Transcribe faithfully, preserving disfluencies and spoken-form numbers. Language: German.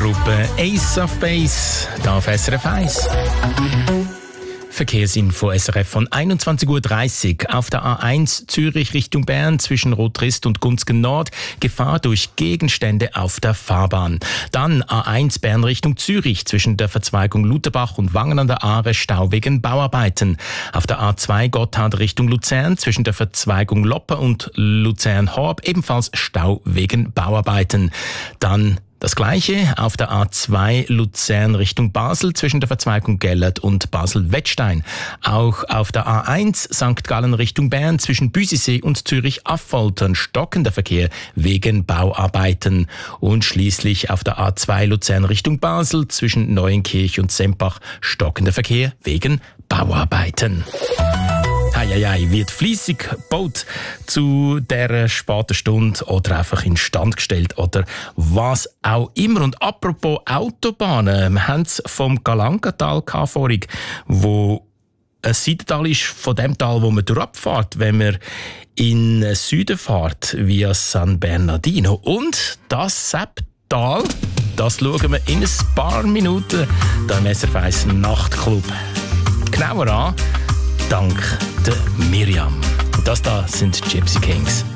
Gruppe Ace of Base, da auf S R F eins. Verkehrsinfo S R F von einundzwanzig Uhr dreißig auf der A eins Zürich Richtung Bern zwischen Rotrist und Gunzgen Nord. Gefahr durch Gegenstände auf der Fahrbahn. Dann A eins Bern Richtung Zürich zwischen der Verzweigung Lutherbach und Wangen an der Aare Stau wegen Bauarbeiten. Auf der A zwei Gotthard Richtung Luzern zwischen der Verzweigung Loppe und Luzern-Horb ebenfalls Stau wegen Bauarbeiten. Dann das Gleiche auf der A zwei Luzern Richtung Basel zwischen der Verzweigung Gellert und Basel-Wettstein. Auch auf der A eins Sankt Gallen Richtung Bern zwischen Büsisee und Zürich-Affoltern stockender Verkehr wegen Bauarbeiten. Und schließlich auf der A zwei Luzern Richtung Basel zwischen Neuenkirch und Sempach stockender Verkehr wegen Bauarbeiten. Eieiei, wird fleissig gebaut zu dieser späten Stunde oder einfach instand gestellt oder was auch immer. Und apropos Autobahnen, wir haben es vom Galangatal vorhin, wo ein Seitental ist von dem Tal, wo man durchfährt, wenn man in den Süden fährt, via San Bernardino. Und das Sepptal, das schauen wir in ein paar Minuten da im S R F eins Nachtclub genauer an. Dank der Miriam. Und das da sind Gypsy Kings.